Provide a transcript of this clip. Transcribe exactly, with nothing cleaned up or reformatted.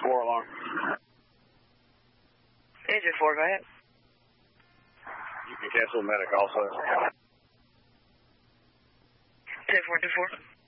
four alarm. Engine four, go ahead. You can cancel medic also. ten four two four.